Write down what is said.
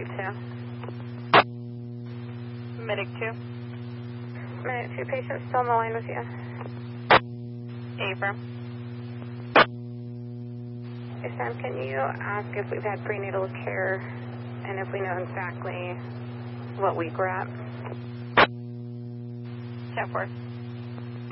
2. Medic 2. Minute 2, patient still on the line with you. Affirm. Yes, Sam, can you ask if we've had prenatal care and if we know exactly what week we're at? 10-4.